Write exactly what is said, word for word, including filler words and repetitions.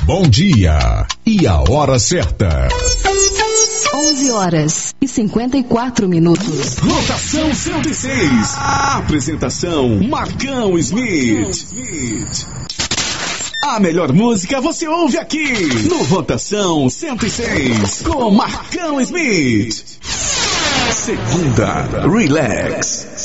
Bom dia e a hora certa. onze horas e cinquenta e quatro minutos. Rotação cento e seis. A apresentação Marcão Smith. A melhor música você ouve aqui no Rotação cento e seis com Marcão Smith. Segunda, relax.